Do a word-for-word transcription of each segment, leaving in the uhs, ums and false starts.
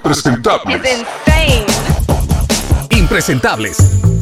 Impresentables. Impresentables.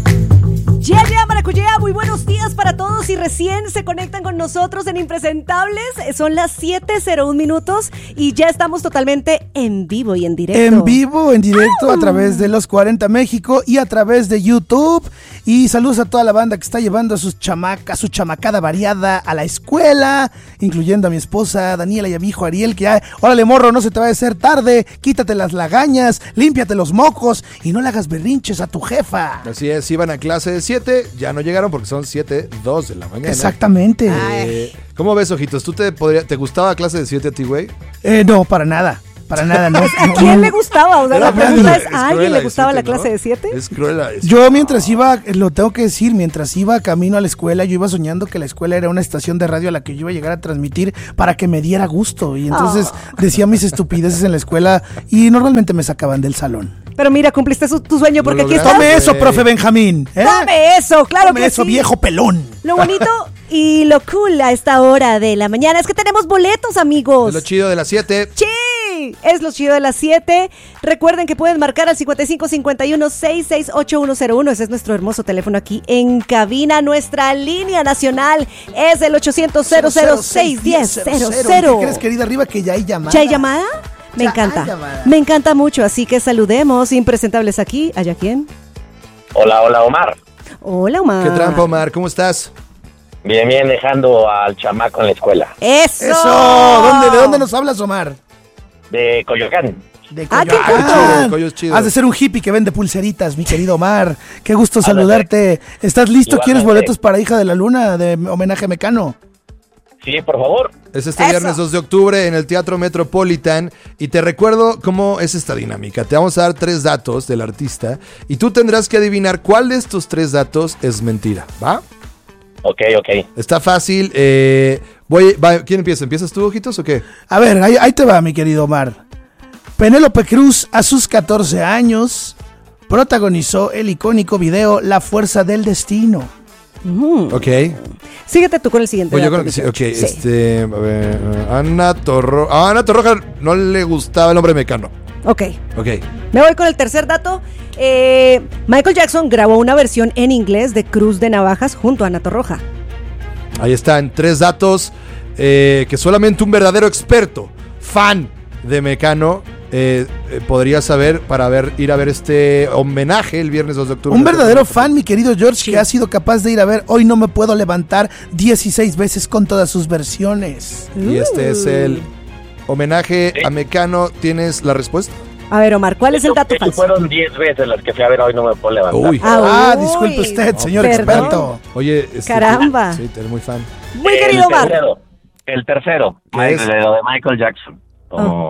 Ya, ya, maracuyá, muy buenos días para todos. Si recién se conectan con nosotros en Impresentables, son las siete cero un minutos y ya estamos totalmente en vivo y en directo. En vivo, en directo, a través de Los cuarenta México y a través de YouTube. Y saludos a toda la banda que está llevando a sus chamacas, su chamacada variada a la escuela, incluyendo a mi esposa Daniela y a mi hijo Ariel, que ya, órale morro, no se te va a hacer tarde, quítate las lagañas, límpiate los mocos y no le hagas berrinches a tu jefa. Así es, iban a clase de siete, ya no llegaron porque son siete, dos de la mañana. Exactamente. Eh, ¿Cómo ves, Ojitos? ¿Tú te podría, te gustaba clase de siete a ti, güey? Eh, no, para nada. Para nada, no. ¿A quién le gustaba? O sea, la pregunta es, ¿a alguien le gustaba la siete, clase ¿no? de siete? Es cruel la de siete. Yo mientras iba, lo tengo que decir, mientras iba camino a la escuela, yo iba soñando que la escuela era una estación de radio a la que yo iba a llegar a transmitir para que me diera gusto. Y entonces Oh. decía mis estupideces en la escuela y normalmente me sacaban del salón. Pero mira, cumpliste su, tu sueño porque Lo aquí lograste. estás. Tome eso, profe Benjamín. ¿eh? Tome eso, claro Tome que eso, sí. viejo pelón. Lo bonito y lo cool a esta hora de la mañana es que tenemos boletos, amigos. Es lo chido de las siete. ¡Sí! Es lo chido de las siete. Recuerden que pueden marcar al cincuenta y cinco cincuenta y uno sesenta y seis ochenta y uno cero uno. Ese es nuestro hermoso teléfono aquí en cabina. Nuestra línea nacional es el ochocientos cero cero seis diez cero cero. ¿Qué crees, querida arriba, que ya hay llamada? ¿Ya hay llamada? Me Ya encanta. hay llamada. Me encanta mucho, así que saludemos. Impresentables aquí. ¿Allá quién? Hola, hola Omar. Hola, Omar. ¿Qué trampa, Omar? ¿Cómo estás? Bien, bien, dejando al chamaco en la escuela. ¡Eso! Eso. ¿Dónde, ¿De dónde nos hablas, Omar? De Coyoacán. De Ah, qué Coyoacán. chido, Coyo es chido. Has de ser un hippie que vende pulseritas, mi querido Omar. Qué gusto Ándale. saludarte. ¿Estás listo? Igualmente. ¿Quieres boletos para Hija de la Luna de homenaje a Mecano? Sí, por favor. Es este Eso. viernes dos de octubre en el Teatro Metropolitan y te recuerdo cómo es esta dinámica. Te vamos a dar tres datos del artista y tú tendrás que adivinar cuál de estos tres datos es mentira, ¿va? Ok, ok. Está fácil. Eh, voy, va, ¿quién empieza? ¿Empiezas tú, Ojitos, o qué? A ver, ahí, ahí te va, mi querido Omar. Penélope Cruz, a sus catorce años, protagonizó el icónico video La Fuerza del Destino. Mm. Ok. Síguete tú con el siguiente. Voy yo dato, con el que sí. Michelle. Ok, Sí. este. A ver. Ana Torroja. A Ana Torroja no le gustaba el nombre Mecano. Ok. Ok. Me voy con el tercer dato. Eh, Michael Jackson grabó una versión en inglés de Cruz de Navajas junto a Ana Torroja. Ahí están tres datos eh, que solamente un verdadero experto, fan de Mecano, eh, eh, podría saber para ver, ir a ver este homenaje el viernes dos de octubre. Un verdadero fan, mi querido George, que ha sido capaz de ir a ver Hoy No Me Puedo Levantar dieciséis veces con todas sus versiones. Y este es el homenaje Sí. a Mecano. ¿Tienes la respuesta? A ver, Omar, ¿cuál es el dato De hecho, falso? fueron diez veces las que fui a ver hoy, no me puedo levantar. Uy. Ah, uy, disculpe usted, señor perdón. experto. Oye, este, Caramba. Sí, eres muy fan. Muy el querido Omar. Tercero, el tercero, ¿Qué es? de lo de Michael Jackson. Como Ok.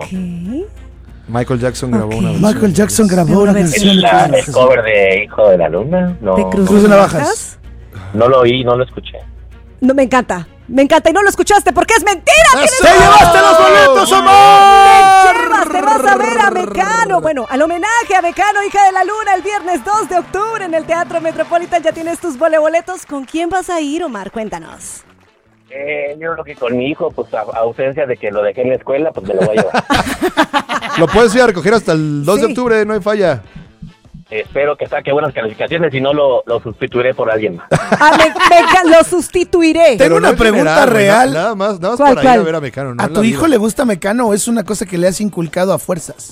Michael Jackson grabó Ok. una versión. Michael Jackson grabó Una una versión. canción la- de el cover de Hijo de la Luna. No, ¿De Cruz, Cruz de Navajas. Navajas? no lo oí, no lo escuché. No, me encanta. Me encanta y no lo escuchaste porque es mentira. ¡Tienes ¡Eso! ¡Te llevaste los boletos, ¡Te Omar! llevas! ¡Te vas a ver a Mecano! Bueno, al homenaje a Mecano, Hija de la Luna, el viernes dos de octubre en el Teatro Metropolitan. Ya tienes tus boletos. ¿Con quién vas a ir, Omar? Cuéntanos. Eh, yo creo que con mi hijo, pues a, a ausencia de que lo dejé en la escuela, pues me lo voy a llevar. Lo puedes ir a recoger hasta el dos de Sí. octubre, no hay falla. Espero que saque buenas calificaciones y no lo, lo sustituiré por alguien más. Ah, me, me enca- lo sustituiré. Tengo una no en pregunta general, güey, real. Nada más, nada más ¿Cuál, para ir cuál? a ver a Mecano. no ¿A en tu la hijo vida. le gusta Mecano o es una cosa que le has inculcado a fuerzas?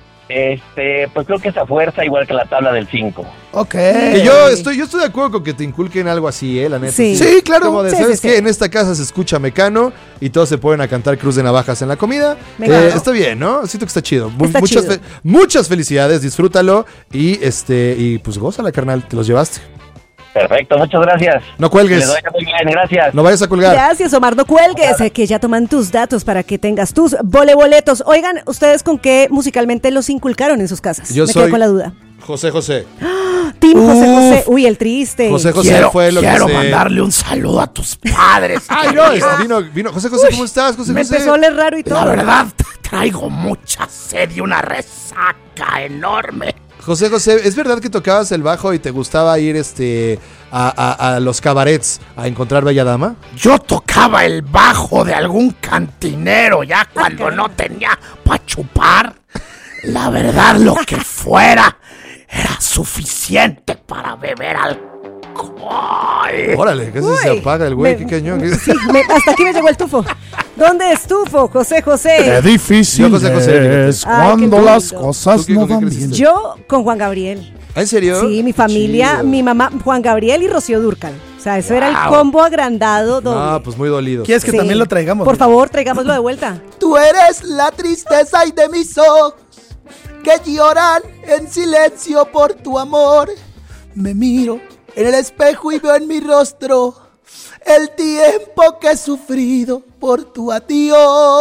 Este, pues creo que esa fuerza igual que la tabla del cinco. Ok. Que yo estoy, yo estoy de acuerdo con que te inculquen algo así, eh, la neta. Sí. Sí, claro. Como de, Sí, ¿sabes sí, qué? sí. En esta casa se escucha Mecano y todos se ponen a cantar Cruz de Navajas en la comida. Me Eh, encanta. está bien, ¿no? Siento que está chido. Mu- Está muchas, chido. fe- muchas felicidades, disfrútalo y este y pues gózala, carnal, te los llevaste. Perfecto, muchas gracias. No Que cuelgues, les vaya muy bien, gracias. no vayas a colgar. Gracias, Omar. No cuelgues, eh, que ya toman tus datos para que tengas tus voleboletos. Oigan, ¿ustedes con qué musicalmente los inculcaron en sus casas? Yo Me soy- quedé con la duda. José José. Team José Uf. José. Uy, el triste. José José Quiero, fue lo quiero que se... mandarle un saludo a tus padres. Ay, no, este, vino, vino. José José, ¿cómo estás, José Me José? empezó a oler raro y todo. La verdad, traigo mucha sed y una resaca enorme. José José, ¿es verdad que tocabas el bajo y te gustaba ir este a, a- a los cabarets a encontrar bella dama? Yo tocaba el bajo de algún cantinero ya cuando no tenía pa' chupar. La verdad, lo que fuera era suficiente para beber alcohol. Órale, casi Uy, se apaga el güey, me- qué cañón. Sí, me- hasta aquí me llegó el tufo. ¿Dónde estufo, José Qué José? difícil Yo, José José, es Ay, cuando qué las lindo. cosas ¿Tú qué- no con qué van creciste? bien. Yo con Juan Gabriel. ¿Ah, ¿En serio? Sí, mi familia, Chido. mi mamá, Juan Gabriel y Rocío Dúrcal. O sea, eso era el Wow. combo agrandado doble. No, pues muy dolido. ¿Quieres que Sí. también lo traigamos? Por favor, traigámoslo de vuelta. Tú eres la tristeza y de mis ojos que lloran en silencio por tu amor. Me miro en el espejo y veo en mi rostro el tiempo que he sufrido por tu adiós.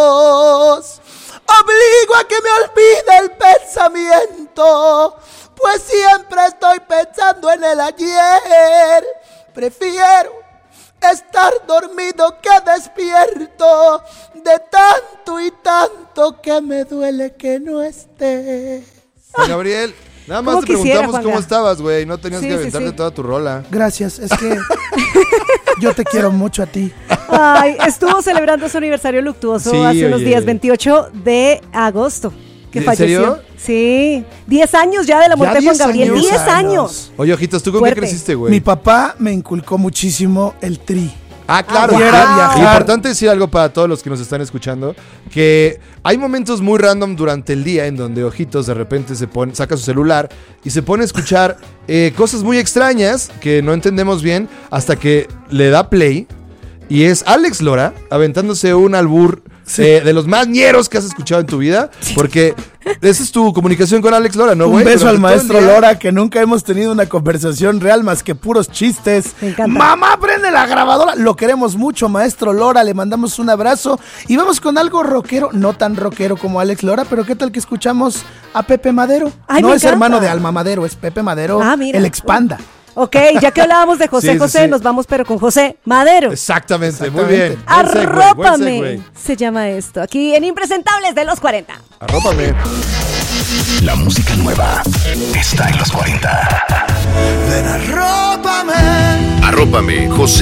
Obligo a que me olvide el pensamiento, pues siempre estoy pensando en el ayer. Prefiero estar dormido que despierto, de tanto y tanto que me duele que no estés. Juan Gabriel, nada más ¿Cómo te quisiera, preguntamos Juanga? cómo estabas, güey. No tenías Sí, que sí, aventarte sí. toda tu rola. Gracias, es que yo te quiero mucho a ti. Ay, estuvo celebrando su aniversario luctuoso Sí, hace unos oye. días, veintiocho de agosto, que ¿En falleció. serio? Sí, diez años ya de la muerte de Juan diez Gabriel. años. diez años. Oye, Ojitos, ¿tú con Fuerte. qué creciste, güey? Mi papá me inculcó muchísimo el tri. Ah, claro. Ah, Y era wow. viajar. Importante decir algo para todos los que nos están escuchando, que hay momentos muy random durante el día en donde Ojitos de repente se pone, saca su celular y se pone a escuchar eh, cosas muy extrañas que no entendemos bien hasta que le da play y es Alex Lora aventándose un albur eh, de los más ñeros que has escuchado en tu vida, porque esa es tu comunicación con Alex Lora, ¿no, Un güey? beso al Durante todo el maestro día. Lora, que nunca hemos tenido una conversación real más que puros chistes. Me encanta. Mamá, prende la grabadora. Lo queremos mucho, maestro Lora. Le mandamos un abrazo. Y vamos con algo rockero, no tan rockero como Alex Lora, pero ¿qué tal que escuchamos a Pepe Madero? Ay, no me es encanta. hermano de Alma Madero, es Pepe Madero, Ah, mira. el expanda. Ok, ya que hablábamos de José Sí, sí, José, sí. nos vamos pero con José Madero. Exactamente, muy Exactamente. bien. Buen segue, buen Arrópame, segue. se llama esto, aquí en Impresentables de los cuarenta. Arrópame. La música nueva está en los cuarenta. Ven, arrópame. Arrópame, José